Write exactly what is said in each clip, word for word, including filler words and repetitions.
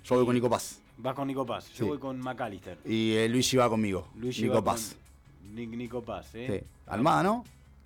Yo voy con Nico Paz. Vas con Nico Paz, yo Sí. voy con McAllister. Y eh, Luigi va conmigo. Luigi Nico va Paz. Con Ni- Nico Paz, ¿eh? Sí. Almada, ¿no?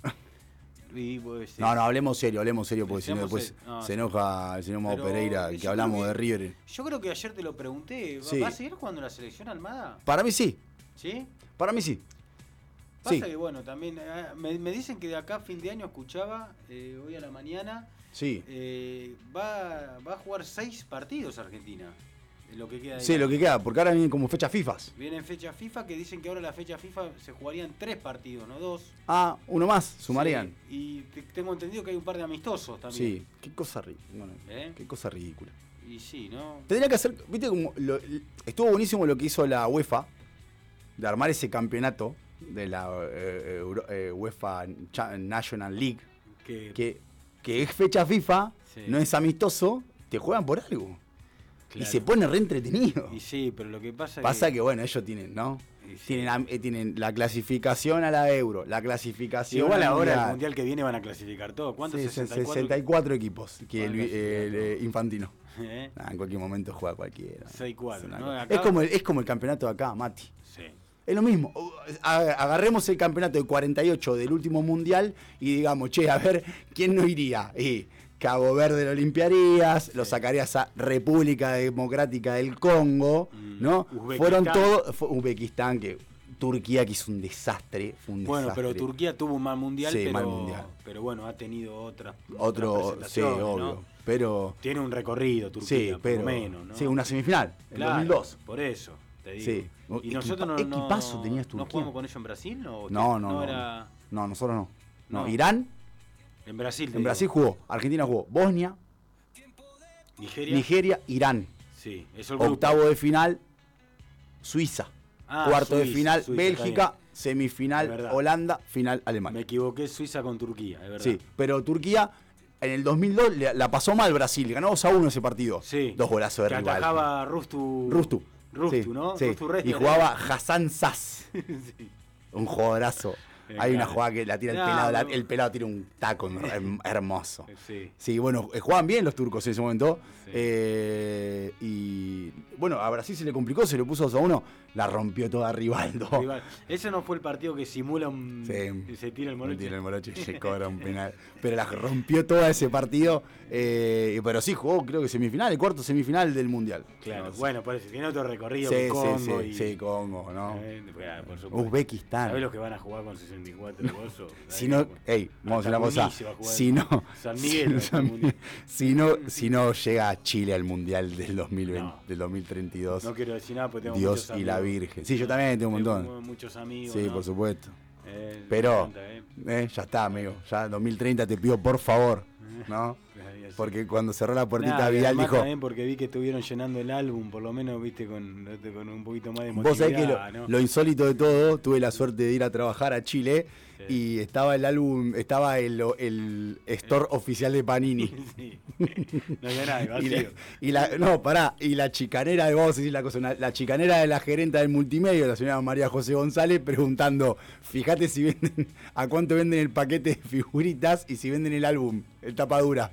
Y, pues, sí. No, no, hablemos serio, hablemos serio, porque si no Seamos después ser- no, se sí. enoja el señor Mau Pero Pereira, yo que hablamos creo de que- River. Yo creo que ayer te lo pregunté. ¿Va, Sí. ¿va a seguir jugando la selección Almada? Para mí sí, ¿Sí? para mí sí. Pasa Sí. que bueno, también eh, me, me dicen que de acá a fin de año escuchaba, eh, hoy a la mañana, Sí. eh, va, va a jugar seis partidos Argentina. En lo que queda de Sí, año. lo que queda, porque ahora vienen como fechas FIFAs. Vienen fecha FIFA que dicen que ahora la fecha FIFA se jugarían tres partidos, no dos. Ah, uno más, sumarían. Sí, y te- tengo entendido que hay un par de amistosos también. Sí, qué cosa ridícula. ¿Eh? Qué cosa ridícula. Y sí, ¿no? Tendría que hacer, viste, como lo- estuvo buenísimo lo que hizo la UEFA, de armar ese campeonato de la eh, Euro- eh, UEFA Cha- National League, Que, que, que es fecha FIFA, Sí. no es amistoso, te juegan por algo. Y claro. se pone re entretenido. Y sí, pero lo que pasa, Pasa que, bueno, ellos tienen, ¿no? Y sí. Tienen, am- eh, tienen la clasificación a la Euro, la clasificación Igual al ahora el Mundial. mundial que viene van a clasificar todo. ¿Cuántos? Sí, sesenta y cuatro. sesenta y cuatro equipos que Van a el, clasificar el, eh, Infantino. ¿Eh? Nah, en cualquier momento juega cualquiera. seis cuatro, Es una ¿no? cosa. Acá- Es, como el, es como el campeonato de acá, Mati. Sí. Es lo mismo. Uh, a- Agarremos el campeonato de cuarenta y ocho del último mundial y digamos, che, a ver, ¿quién no iría? Y Cabo Verde lo limpiarías, lo sacarías a República Democrática del Congo, Mm, ¿no? Uzbekistán. Fueron todos. Fue Uzbekistán, que Turquía, que hizo un desastre. Fue un Bueno, desastre. pero Turquía tuvo un mal mundial, Sí, pero, mal mundial. pero bueno, ha tenido otra. Otro, otras sí, presentaciones, obvio. ¿no? Pero. Tiene un recorrido Turquía, Sí, por pero. lo menos, ¿no? Sí, una semifinal, en Claro, dos mil dos. Por eso, te digo. Sí. ¿Y Equipa- nosotros no, no, equipazo tenías no Turquía. jugamos con ellos en Brasil? ¿No, No, no, no. era No, nosotros no. No, No. Irán, en Brasil. te en digo. Brasil jugó, Argentina jugó, Bosnia, Nigeria. Nigeria, Irán. Sí, eso el grupo. Octavo de final, Suiza. Ah, Cuarto de Suiza, final, Suiza, Bélgica. está Es Semifinal, verdad. Holanda, final, Me Alemania. equivoqué, Suiza con Turquía, es verdad. Sí, pero Turquía en el dos mil dos le- la pasó mal Brasil, ganó dos a uno ese partido. Sí. Dos golazos de Que rival. atajaba Rustu. Rustu. Rustu, Sí, ¿no? sí. Rustu Resti, Y ¿no? jugaba Hassan Sass. Sí. Un jugadorazo. Me Hay una encanta. jugada que la tira el No, pelado, la- no. el pelado tira un taco her- hermoso. Sí. Sí, bueno, eh, jugaban bien los turcos en ese momento. Sí. Eh, y bueno, a Brasil se le complicó, se le puso dos a uno, la rompió toda Rivaldo. Rival. Ese no fue el partido que simula un. Sí. y se tira el moroche. Tira el moroche y se cobra un penal. Pero la rompió todo ese partido. eh, pero sí jugó, creo que semifinal, el cuarto semifinal del Mundial. Claro, No sé. bueno, por eso tiene otro recorrido Sí, con sí, Congo sí, y. sí, Congo, ¿no? Eh, bueno, por supuesto. Uzbekistán. ¿Sabés los que van a jugar con sesenta y cuatro gozo? Si no, ey, vamos a hacer una cosa. Si no, San Miguel. si, San Miguel. si no, si no llega Chile al Mundial del dos mil veinte, No. del dos mil treinta y dos, No quiero decir nada porque tengo Dios muchos y la amigos. Virgen. Sí, yo también tengo un montón. muchos amigos. Sí, ¿no? por supuesto. Eh, me Pero, encanta, eh. eh, ya está, amigo. Ya dos mil treinta te pido por favor, ¿no? Ahí así. Porque cuando cerró la puertita Nada, y Vidal además dijo, también porque vi que estuvieron llenando el álbum, por lo menos, viste, con, con un poquito más de vos sabés que lo, emotividad, ¿no? lo insólito de todo, tuve la suerte de ir a trabajar a Chile Sí. y estaba el álbum, estaba el, el store oficial de Panini. Sí. No había nada, Y vacío. la, y la- no, pará, y la chicanera, vamos a decir la cosa, una- la chicanera de la gerenta del multimedia, la señora María José González, preguntando, fíjate si venden, a cuánto venden el paquete de figuritas y si venden el álbum, el tapadura.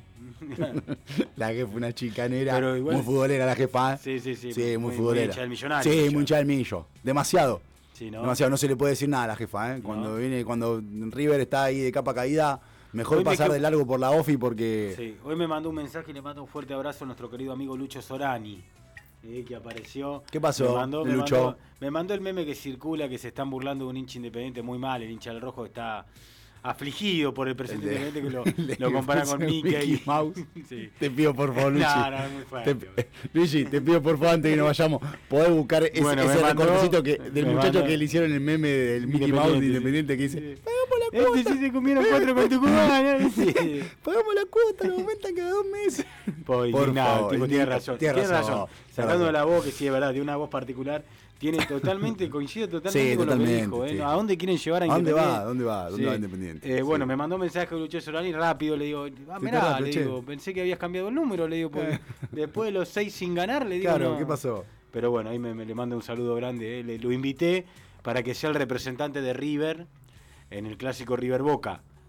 La jefa, una chicanera, Pero igual- muy futbolera la jefa. ¿eh? Sí, sí, sí. Sí, muy, muy futbolera. hincha del Millonario, Sí, hincha. muy hincha del millo. Demasiado. Sí, ¿no? Demasiado, no se le puede decir nada a la jefa, ¿eh? Cuando No. viene, cuando River está ahí de capa caída, mejor Hoy me pasar quedo- de largo por la OFI porque. Sí, hoy me mandó un mensaje y le mando un fuerte abrazo a nuestro querido amigo Lucho Sorani, eh, que apareció. ¿Qué pasó, me mandó, me Lucho? mandó- me mandó el meme que circula, que se están burlando de un hincha independiente muy mal. El hincha del rojo está afligido por el presidente El de- independiente que el lo, de lo que compara puso con Mickey. Mickey Mouse. Sí. Te pido por favor, Luigi. No, no, es muy fuerte. Te- Luigi, te pido por favor, antes de que nos vayamos, poder buscar ese, Bueno, ese me mandó- recortecito que, del me muchacho mandó- que le hicieron el meme del Mickey Mouse de Independiente que dice: Sí. Pagamos la cuota, Este sí se comieron cuatro con Tucumán. Sí. pagamos la cuota, nos aumentan cada dos meses. Por, Por indignado, favor, tipo, tiene indigna- razón. tiene Tiene razón, razón. tiene Sacando razón. de la voz, que sí, es verdad, tiene una voz particular. Tiene totalmente, coincide totalmente Sí, con lo que totalmente, dijo. ¿eh? sí. ¿A dónde quieren llevar a ¿A dónde Independiente? va? ¿Dónde va? ¿Dónde Sí. va Independiente? Eh, bueno, Sí. me mandó un mensaje Lucho Solani rápido, le digo, ah, ¿Qué mirá, tal, le che? digo, pensé que habías cambiado el número, le digo, porque después de los seis sin ganar, le digo, Claro, no. ¿qué pasó? Pero bueno, ahí me, me le mando un saludo grande, eh. Le- lo invité para que sea el representante de River en el clásico River Boca.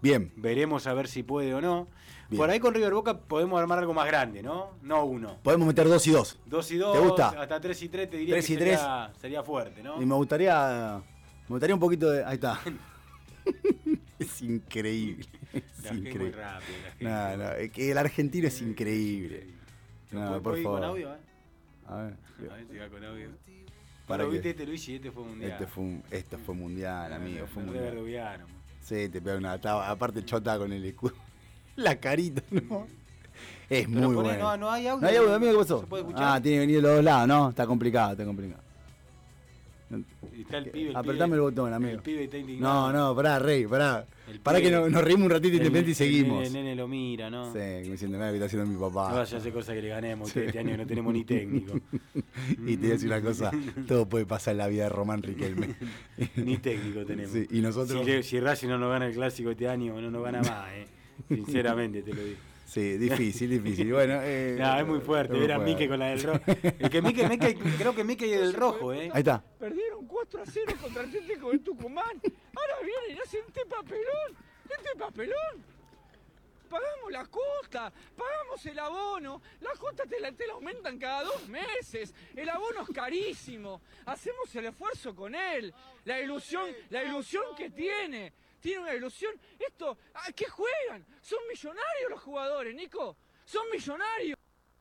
Bien. Veremos a ver si puede o no. Bien. Por ahí con River Boca podemos armar algo más grande, ¿no? No uno. Podemos meter dos y dos. Dos y dos, ¿Te gusta? hasta tres y tres te diría Tres que y sería, sería fuerte, ¿no? Y me gustaría. Me gustaría un poquito de. Ahí está. Es increíble. Es La gente es muy increíble. rápido, la gente. No, no, es que el argentino es increíble. No, ¿Puedo- por puedo ir favor. con audio, eh? A ver. A ver si va con audio. Para Pero que- viste este Luigi, este fue mundial. Este fue, un- este fue mundial, amigo. Fue El mundial. verdubiano. Sí, te pega una taba. Aparte, chota con el escudo. La carita, ¿no? Es Pero muy poné- bueno. no, no hay audio. ¿No hay audio, amigo? ¿Qué pasó? ¿Se puede escuchar? Ah, tiene que venir de los dos lados, ¿no? Está complicado, está complicado. Y está el pibe, el Apretame pibe, el botón, amigo. El pibe está indignado. No, no, pará, Rey, pará. El Pará pibe- que no- nos reímos un ratito El- independiente y el seguimos. nene- El nene lo mira, ¿no? Sí, como diciendo, mira que está haciendo mi papá. No vaya a hacer cosas que le ganemos, que este año no tenemos ni técnico. Y te voy a decir una cosa, todo puede pasar en la vida de Román Riquelme. Ni técnico tenemos. Sí, y nosotros... Si, le- si Racing no nos gana el clásico este año, no nos gana más, eh. Sinceramente te lo digo. Sí, difícil, difícil. Bueno, eh, No, es muy fuerte, es muy ver a fuerte. Mique con la del rojo. El que Mique, Mique- creo que Mique es del rojo, eh. Ahí está. Perdieron cuatro a cero contra el Atlético de Tucumán. Ahora vienen y hacen este papelón. Este papelón. Pagamos la cuota, pagamos el abono. La cuota te la, te la aumentan cada dos meses. El abono es carísimo. Hacemos el esfuerzo con él. La ilusión, la ilusión que tiene. Tiene una ilusión. Esto, ¿a qué juegan? Son millonarios los jugadores, Nico. Son millonarios.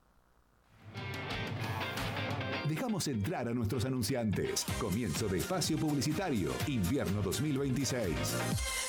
Dejamos entrar a nuestros anunciantes. Comienzo de espacio publicitario. Invierno dos mil veintiséis.